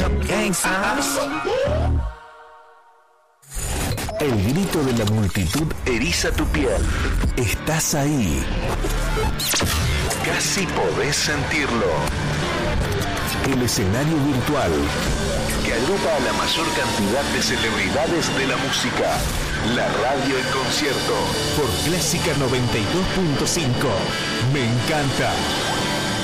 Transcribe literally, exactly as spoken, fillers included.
El grito de la multitud eriza tu piel. Estás ahí. Casi podés sentirlo. El escenario virtual que agrupa a la mayor cantidad de celebridades de la música. La radio en concierto. Por Clásica noventa y dos punto cinco. Me encanta.